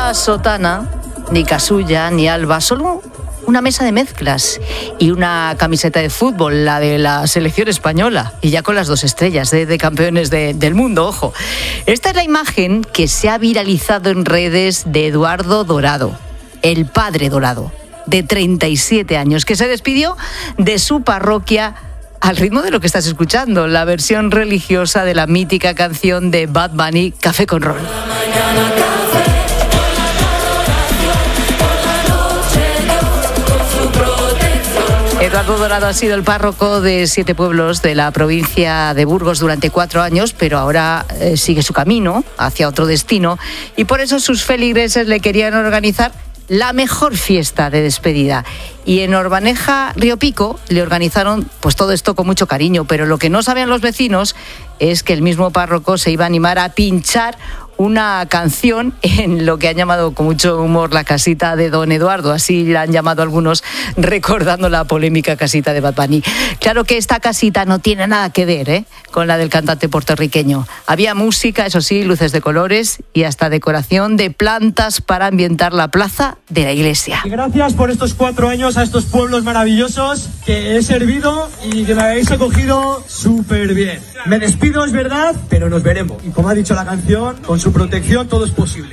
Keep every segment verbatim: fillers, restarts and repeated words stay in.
la sotana, ni casulla, ni alba, solo una mesa de mezclas y una camiseta de fútbol, la de la selección española, y ya con las dos estrellas de, de campeones de, del mundo, ojo. Esta es la imagen que se ha viralizado en redes de Eduardo Dorado, el padre Dorado, de treinta y siete años, que se despidió de su parroquia al ritmo de lo que estás escuchando, la versión religiosa de la mítica canción de Bad Bunny, Café con Ron. Eduardo Dorado ha sido el párroco de siete pueblos de la provincia de Burgos durante cuatro años, pero ahora eh, sigue su camino hacia otro destino y por eso sus feligreses le querían organizar la mejor fiesta de despedida. Y en Orbaneja, Río Pico, le organizaron pues todo esto con mucho cariño, pero lo que no sabían los vecinos es que el mismo párroco se iba a animar a pinchar una canción en lo que han llamado con mucho humor la casita de Don Eduardo, así la han llamado algunos, recordando la polémica casita de Bad Bunny. Claro que esta casita no tiene nada que ver ¿eh? con la del cantante puertorriqueño. Había música, eso sí, luces de colores y hasta decoración de plantas para ambientar la plaza de la iglesia. Y gracias por estos cuatro años a estos pueblos maravillosos que he servido y que me habéis acogido súper bien. Me despido, es verdad, pero nos veremos. Y como ha dicho la canción, con su protección todo es posible.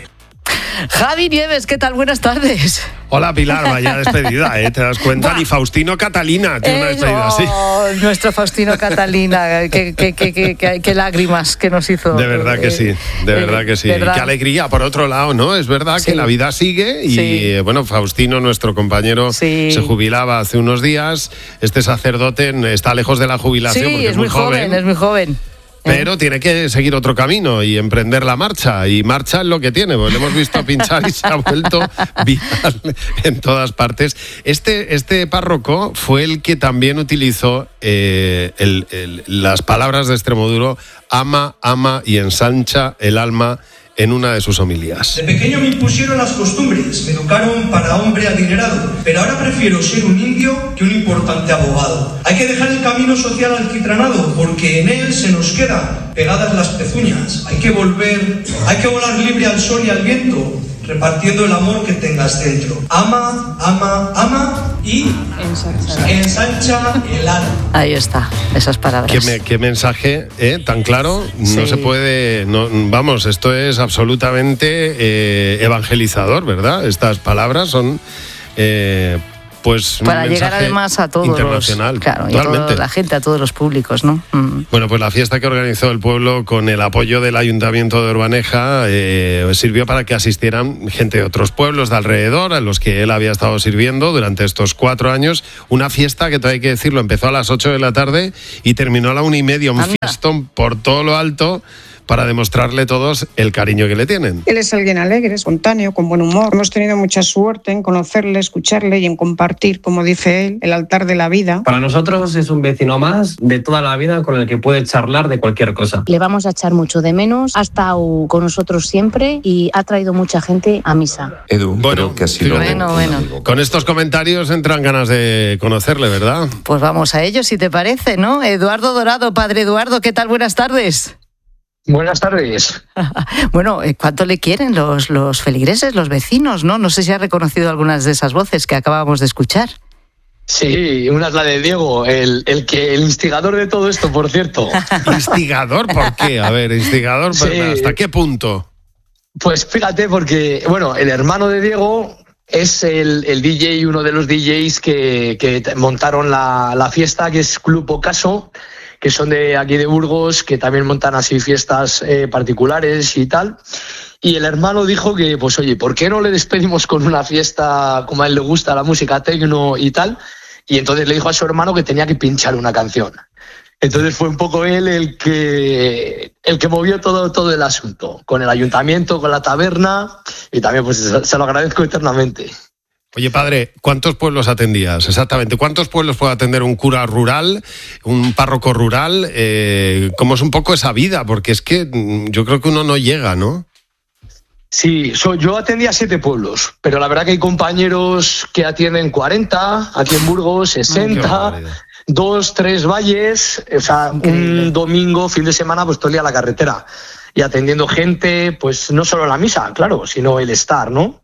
Javi Nieves, ¿qué tal? Buenas tardes. Hola Pilar, vaya despedida, ¿eh? ¿Te das cuenta? Ni Faustino Catalina tiene eh, una despedida así. No, nuestro Faustino Catalina, qué, qué, qué, qué, qué lágrimas que nos hizo. De verdad que sí, de verdad que sí. ¿Verdad? Qué alegría, por otro lado, ¿no? Es verdad sí. que la vida sigue y, sí. bueno, Faustino, nuestro compañero, sí. se jubilaba hace unos días. Este sacerdote está lejos de la jubilación sí, porque es, es muy muy joven. joven. Es muy joven. Pero tiene que seguir otro camino y emprender la marcha. Y marcha es lo que tiene, porque le hemos visto pinchar y se ha vuelto viral en todas partes. Este, este párroco fue el que también utilizó eh, el, el, las palabras de Extremoduro, ama, ama y ensancha el alma, en una de sus homilías. De pequeño me impusieron las costumbres, me educaron para hombre adinerado, pero ahora prefiero ser un indio que un importante abogado. Hay que dejar el camino social alquitranado, porque en él se nos quedan pegadas las pezuñas. Hay que volver, hay que volar libre al sol y al viento, repartiendo el amor que tengas dentro. Ama, ama, ama y ensancha, ensancha el alma. Ahí está, esas palabras. ¿Qué, me, qué mensaje eh, tan claro? Sí. No se puede... No, vamos, esto es absolutamente eh, evangelizador, ¿verdad? Estas palabras son... Eh, Pues para llegar además a todos internacional, los, claro, y a toda la gente, a todos los públicos, ¿no? Mm. Bueno, pues la fiesta que organizó el pueblo con el apoyo del Ayuntamiento de Orbaneja eh, sirvió para que asistieran gente de otros pueblos de alrededor a los que él había estado sirviendo durante estos cuatro años. Una fiesta que, todo hay que decirlo, empezó a las ocho de la tarde y terminó a la una y media, un Anda. fiestón por todo lo alto, para demostrarle todos el cariño que le tienen. Él es alguien alegre, espontáneo, con buen humor. Hemos tenido mucha suerte en conocerle, escucharle y en compartir, como dice él, el altar de la vida. Para nosotros es un vecino más de toda la vida con el que puede charlar de cualquier cosa. Le vamos a echar mucho de menos, ha estado con nosotros siempre y ha traído mucha gente a misa. Edu, bueno, que ha sido bueno, bueno. Con estos comentarios entran ganas de conocerle, ¿verdad? Pues vamos a ello, si te parece, ¿no? Eduardo Dorado, padre Eduardo, ¿qué tal? Buenas tardes. Buenas tardes. Bueno, ¿cuánto le quieren los, los feligreses, los vecinos, no? No sé si ha reconocido algunas de esas voces que acabábamos de escuchar. Sí, una es la de Diego, el, el que el instigador de todo esto, por cierto. ¿Instigador? ¿Por qué? A ver, instigador, sí. ¿Hasta qué punto? Pues fíjate, porque, bueno, el hermano de Diego es el, el D J, uno de los D Js que, que montaron la, la fiesta, que es Club Ocaso, que son de aquí de Burgos, que también montan así fiestas eh, particulares y tal. Y el hermano dijo que, pues oye, ¿por qué no le despedimos con una fiesta como a él le gusta, la música tecno y tal? Y entonces le dijo a su hermano que tenía que pinchar una canción. Entonces fue un poco él el que el que movió todo, todo el asunto, con el ayuntamiento, con la taberna, y también pues se lo agradezco eternamente. Oye, padre, ¿cuántos pueblos atendías? Exactamente, ¿cuántos pueblos puede atender un cura rural, un párroco rural? Eh, ¿Cómo es un poco esa vida? Porque es que yo creo que uno no llega, ¿no? Sí, so, yo atendía siete pueblos, pero la verdad que hay compañeros que atienden cuarenta, aquí en Burgos, sesenta, dos, tres valles, o sea, un domingo, fin de semana, pues todo el día a la carretera. y atendiendo gente, pues no solo la misa, claro, sino el estar, ¿no?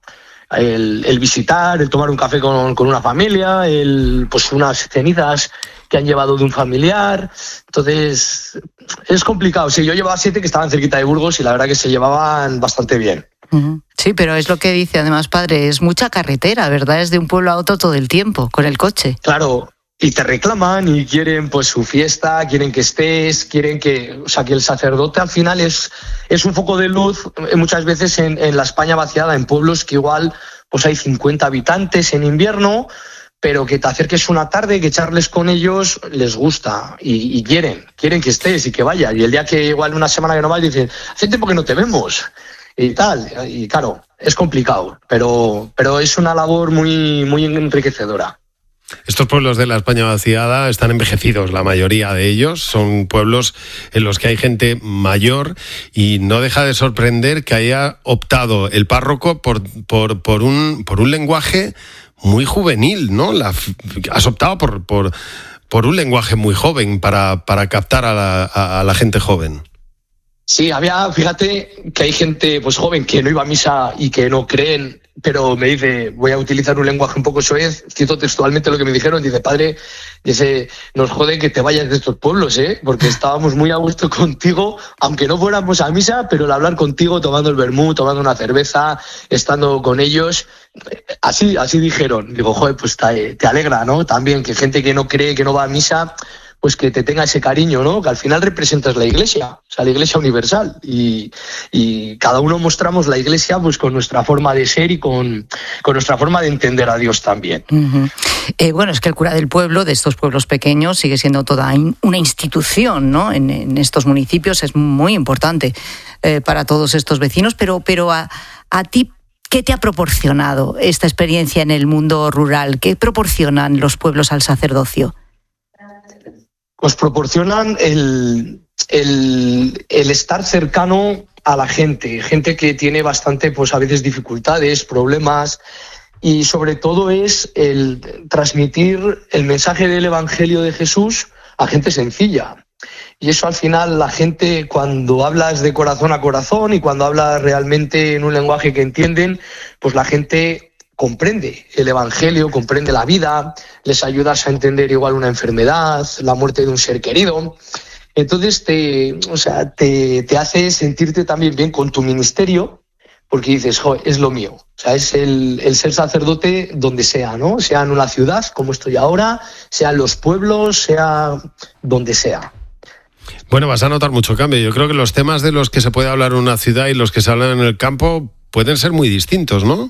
El, el visitar, el tomar un café con, con una familia, el, pues unas cenizas que han llevado de un familiar. Entonces, es complicado. Sí, yo llevaba siete que estaban cerquita de Burgos y la verdad que se llevaban bastante bien. Sí, pero es lo que dice además, padre, es mucha carretera, ¿verdad? Es de un pueblo a otro todo el tiempo, con el coche. Claro, y te reclaman y quieren pues su fiesta, quieren que estés, quieren que... O sea, que el sacerdote al final es, es un foco de luz muchas veces en, en la España vaciada, en pueblos que igual pues hay cincuenta habitantes en invierno, pero que te acerques una tarde, que charles con ellos, les gusta y, y quieren, quieren que estés y que vayas. Y el día que igual una semana que no vas, dicen, hace tiempo que no te vemos y tal. Y claro, es complicado, pero, pero es una labor muy, muy enriquecedora. Estos pueblos de la España vaciada están envejecidos, la mayoría de ellos. Son pueblos en los que hay gente mayor y no deja de sorprender que haya optado el párroco por, por, por, un, por un lenguaje muy juvenil, ¿no? La, has optado por, por, por un lenguaje muy joven para, para captar a la, a, a la gente joven. Sí, había, fíjate que hay gente pues joven que no iba a misa y que no creen, pero me dice, voy a utilizar un lenguaje un poco soez, cito textualmente lo que me dijeron, dice, padre, dice, nos jode que te vayas de estos pueblos, ¿eh? Porque estábamos muy a gusto contigo, aunque no fuéramos a misa, pero el hablar contigo, tomando el vermú, tomando una cerveza, estando con ellos, así, así dijeron. Digo, joder, pues te, te alegra, ¿no? También que gente que no cree, que no va a misa, pues que te tenga ese cariño, ¿no? Que al final representas la Iglesia, o sea, la Iglesia universal. Y, y cada uno mostramos la Iglesia pues con nuestra forma de ser y con, con nuestra forma de entender a Dios también. Uh-huh. Eh, bueno, es que el cura del pueblo, de estos pueblos pequeños, sigue siendo toda in, una institución, ¿no? En, en estos municipios es muy importante eh, para todos estos vecinos, pero, pero a, a ti, ¿qué te ha proporcionado esta experiencia en el mundo rural? ¿Qué proporcionan los pueblos al sacerdocio? Pues proporcionan el, el, el estar cercano a la gente, gente que tiene bastante, pues a veces dificultades, problemas, y sobre todo es el transmitir el mensaje del Evangelio de Jesús a gente sencilla. Y eso al final la gente, cuando hablas de corazón a corazón y cuando hablas realmente en un lenguaje que entienden, pues la gente comprende el Evangelio, comprende la vida, les ayudas a entender igual una enfermedad, la muerte de un ser querido. Entonces te, o sea, te, te hace sentirte también bien con tu ministerio, porque dices, joder, es lo mío. O sea, es el, el ser sacerdote donde sea, ¿no? Sea en una ciudad, como estoy ahora, sea en los pueblos, sea donde sea. Bueno, vas a notar mucho cambio. Yo creo que los temas de los que se puede hablar en una ciudad y los que se hablan en el campo pueden ser muy distintos, ¿no?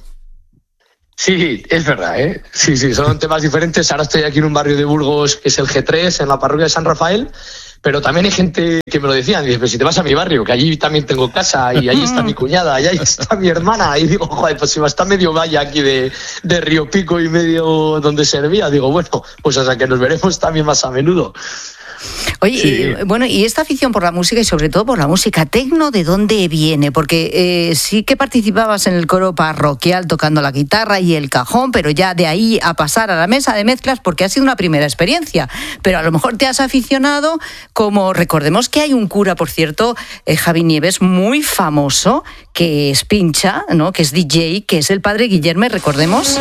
Sí, es verdad, ¿eh? Sí, sí, son temas diferentes. Ahora estoy aquí en un barrio de Burgos que es el G tres, en la parroquia de San Rafael, pero también hay gente que me lo decían, dice, pero si te vas a mi barrio, que allí también tengo casa y ahí está mi cuñada y ahí está mi hermana, y digo, joder, pues si va a estar medio valla aquí de, de Río Pico y medio donde servía, digo, bueno, pues hasta que nos veremos también más a menudo. Oye, sí. eh, bueno, y esta afición por la música y sobre todo por la música tecno, ¿de dónde viene? Porque eh, sí que participabas en el coro parroquial tocando la guitarra y el cajón, pero ya de ahí a pasar a la mesa de mezclas, porque ha sido una primera experiencia, pero a lo mejor te has aficionado, como recordemos que hay un cura, por cierto, eh, Javi Nieves, muy famoso, que es pincha, ¿no? Que es D J, que es el padre Guillerme, recordemos.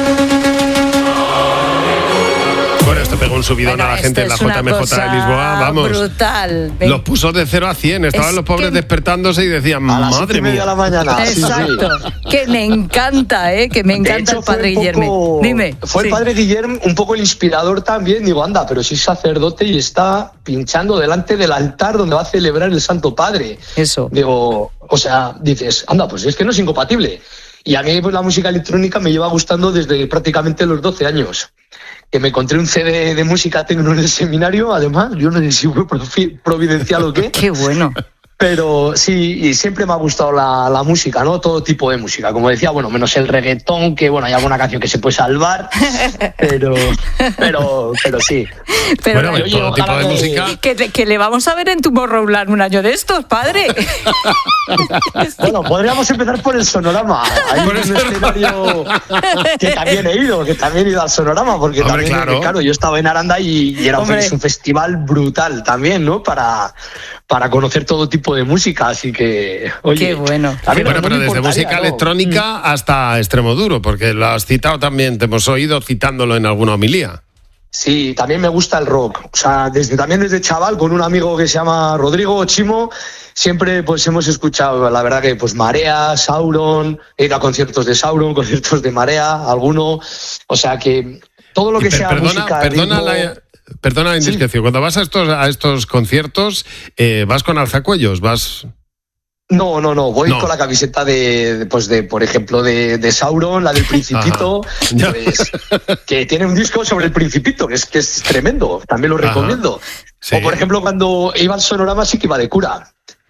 Bueno, esto pegó un subidón Venga, a la gente en la J M J de Lisboa, vamos. Brutal. Los puso de cero a cien, estaban es los pobres que... despertándose y decían, a las madre mía. de la mañana. Exacto. Sí, sí. Que me encanta, ¿eh? Que me encanta hecho, el padre Guillerme. Poco... Dime. Fue sí. el padre Guillerme un poco el inspirador también. Digo, anda, pero si es sacerdote y está pinchando delante del altar donde va a celebrar el Santo Padre. Eso. Digo, o sea, dices, anda, pues es que no es incompatible. Y a mí pues, la música electrónica me lleva gustando desde prácticamente los doce años. Que me encontré un C D de música tecno en el seminario, además, yo no sé si fue providencial o qué. ¡Qué bueno! Pero sí, y siempre me ha gustado la, la música, ¿no? Todo tipo de música. Como decía, bueno, menos el reggaetón, que bueno, hay alguna canción que se puede salvar, pero pero pero sí. Pero bueno, yo todo tipo de que, música. Que, que le vamos a ver en Tomorrowland un año de estos, padre. Bueno, podríamos empezar por el Sonorama. Hay un escenario que también he ido, que también he ido al Sonorama, porque Hombre, también, claro. claro, yo estaba en Aranda y, y era un, un festival brutal también, ¿no? Para, para conocer todo tipo tipo de música, así que, oye... Qué bueno. A mí bueno, no, no pero me desde música ¿no? electrónica hasta Extremoduro, porque lo has citado también, te hemos oído citándolo en alguna homilía. Sí, también me gusta el rock. O sea, desde, también desde chaval, con un amigo que se llama Rodrigo Chimo, siempre pues hemos escuchado, la verdad que pues Marea, Sauron, he ido a conciertos de Sauron, conciertos de Marea, alguno. O sea que todo lo que Per- sea perdona, música... Perdona ritmo, la... Perdona la indiscreción, sí. Cuando vas a estos, a estos conciertos, eh, ¿vas con alzacuellos? ¿Vas...? No, no, no, voy no. con la camiseta de, pues de, por ejemplo, de, de Sauron, la del Principito, pues, que tiene un disco sobre el Principito, que es, que es tremendo, también lo recomiendo. Sí. O, por ejemplo, cuando iba al Sonorama sí que iba de cura.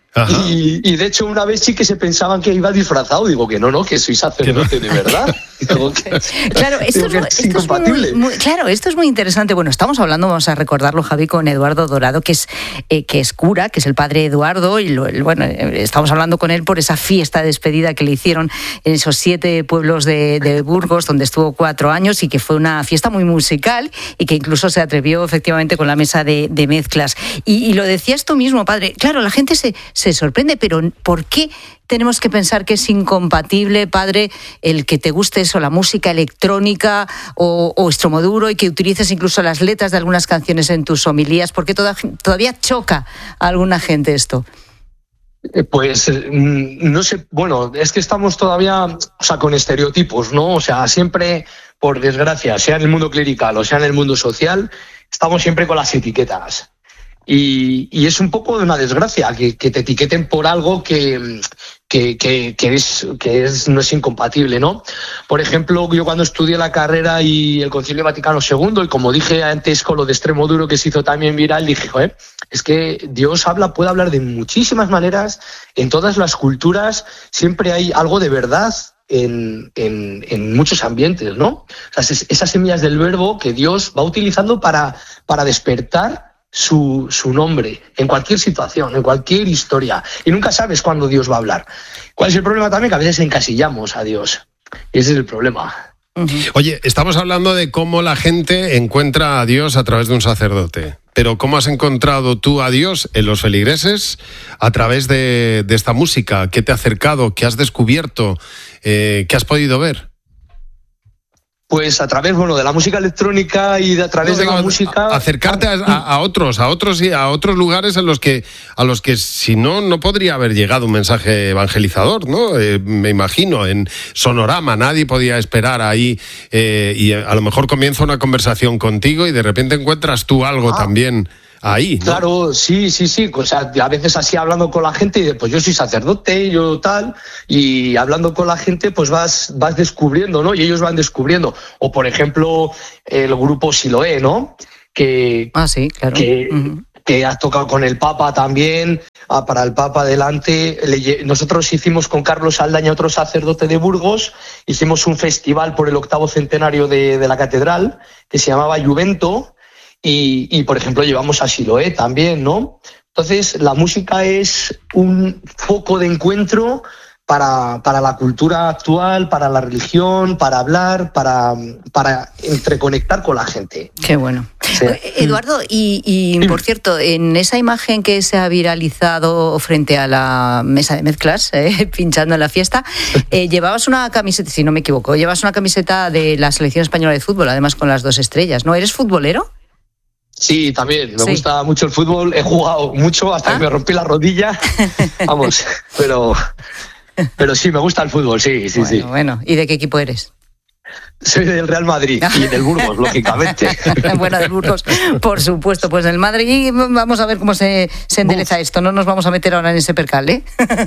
Y, y de hecho una vez sí que se pensaban que iba disfrazado, digo que no, no, que soy sacerdote de verdad. Digo que, claro, esto, digo es, es esto es muy, muy, claro, esto es muy interesante. Bueno, estamos hablando, vamos a recordarlo, Javi, con Eduardo Dorado, que es eh, que es cura, que es el padre Eduardo, y lo, el, bueno, estamos hablando con él por esa fiesta de despedida que le hicieron en esos siete pueblos de, de Burgos, donde estuvo cuatro años, y que fue una fiesta muy musical y que incluso se atrevió efectivamente con la mesa de, de mezclas. Y, y lo decías tú mismo, padre. Claro, la gente se se sorprende, pero ¿por qué tenemos que pensar que es incompatible, padre, el que te guste eso, la música electrónica o, o Extremoduro, y que utilices incluso las letras de algunas canciones en tus homilías? ¿Por qué toda, todavía choca a alguna gente esto? Pues no sé, bueno, es que estamos todavía, o sea, con estereotipos, ¿no? O sea, siempre, por desgracia, sea en el mundo clerical o sea en el mundo social, estamos siempre con las etiquetas. Y, y es un poco de una desgracia que, que te etiqueten por algo que, que, que, que, es, que es, no es incompatible, ¿no? Por ejemplo, yo cuando estudié la carrera y el Concilio Vaticano segundo, y como dije antes con lo de Extremoduro que se hizo también viral, dije, joder, es que Dios habla, puede hablar de muchísimas maneras, en todas las culturas siempre hay algo de verdad. En, en, en muchos ambientes, ¿no? O sea, esas semillas del verbo que Dios va utilizando para, para despertar Su, su nombre, en cualquier situación, en cualquier historia. Y nunca sabes cuándo Dios va a hablar. ¿Cuál es el problema también? Que a veces encasillamos a Dios. Y ese es el problema. Oye, estamos hablando de cómo la gente encuentra a Dios a través de un sacerdote. Pero ¿cómo has encontrado tú a Dios en los feligreses a través de, de esta música? ¿Qué te ha acercado? ¿Qué has descubierto? Eh, ¿Qué has podido ver? Pues a través, bueno, de la música electrónica y de a través no, de digo, la música... Acercarte a, a, a otros, a otros y a otros lugares en los que, a los que si no, no podría haber llegado un mensaje evangelizador, ¿no? Eh, me imagino, en Sonorama nadie podía esperar ahí eh, y a lo mejor comienza una conversación contigo y de repente encuentras tú algo ah. también... Ahí, ¿no? Claro, sí, sí, sí. O sea, a veces así hablando con la gente, y pues yo soy sacerdote, yo tal, y hablando con la gente, pues vas, vas descubriendo, ¿no? Y ellos van descubriendo. O, por ejemplo, el grupo Siloé, ¿no? Que, ah, sí, claro. Que, uh-huh. que has tocado con el Papa también, ah, para el Papa adelante. Le, nosotros hicimos con Carlos Aldaña, otro sacerdote de Burgos, hicimos un festival por el octavo centenario de, de la catedral, que se llamaba Juvento. Y, y, por ejemplo, llevamos a Siloé también, ¿no? Entonces, la música es un foco de encuentro para, para la cultura actual, para la religión, para hablar, para, para entreconectar con la gente. Qué bueno. Sí. Eduardo, y, y por cierto, en esa imagen que se ha viralizado frente a la mesa de mezclas, eh, pinchando en la fiesta, eh, llevabas una camiseta, si no me equivoco, llevas una camiseta de la selección española de fútbol, además con las dos estrellas, ¿no? ¿Eres futbolero? Sí, también. Me sí. gusta mucho el fútbol. He jugado mucho hasta ¿Ah? que me rompí la rodilla. Vamos, pero, pero sí, me gusta el fútbol, sí, sí, bueno, sí. Bueno, ¿y de qué equipo eres? Soy del Real Madrid y del Burgos, lógicamente. Bueno, del Burgos, por supuesto. Pues del Madrid, vamos a ver cómo se, se endereza esto. No nos vamos a meter ahora en ese percal, ¿eh?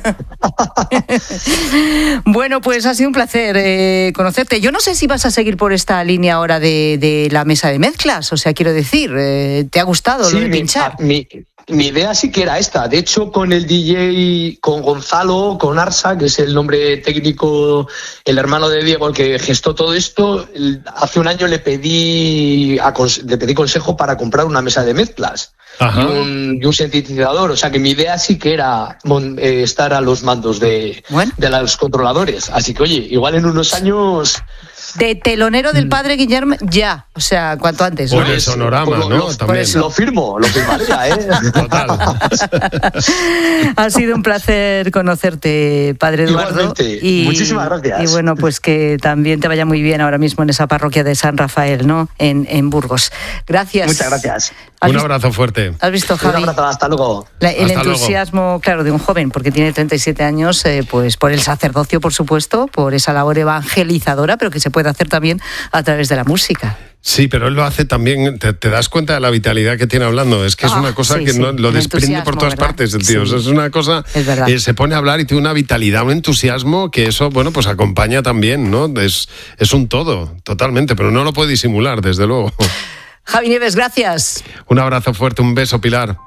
Bueno, pues ha sido un placer eh, conocerte. Yo no sé si vas a seguir por esta línea ahora de, de la mesa de mezclas. O sea, quiero decir, eh, ¿te ha gustado sí, lo de pinchar? Mi, mi, mi idea sí que era esta. De hecho, con el D J, con Gonzalo, con Arsa, que es el nombre técnico, el hermano de Diego, el que gestó todo esto, hace un año le pedí, a, le pedí consejo para comprar una mesa de mezclas y un, y un sintetizador. O sea que mi idea sí que era eh, estar a los mandos de, bueno. de los controladores. Así que, oye, igual en unos años de telonero del padre Guillermo, ya. O sea, cuanto antes. O ¿no? el Sonorama, ¿no? Lo, También. lo firmo, lo firmaría, ¿eh? Total. Ha sido un placer conocerte, padre Eduardo. Igualmente. Y, Muchísimas gracias. Y bueno, pues que también te vaya muy bien ahora mismo en esa parroquia de San Rafael, ¿no? En, en Burgos. Gracias. Muchas gracias. ¿Has Un visto, abrazo fuerte. ¿Has visto, Javi? Un abrazo, hasta luego. La- el Hasta entusiasmo, luego. claro, de un joven, porque tiene treinta y siete años, eh, pues por el sacerdocio, por supuesto, por esa labor evangelizadora, pero que se puede hacer también a través de la música. Sí, pero él lo hace también, te, te das cuenta de la vitalidad que tiene hablando, es que es Ah, una cosa sí, que sí, no, lo el desprende por entusiasmo, todas ¿verdad? partes el tío, Sí. O sea, es una cosa, Es verdad. eh, se pone a hablar y tiene una vitalidad, un entusiasmo que eso, bueno, pues acompaña también, ¿no? Es, es un todo, totalmente, pero no lo puede disimular, desde luego. Javi Nieves, gracias. Un abrazo fuerte, un beso, Pilar.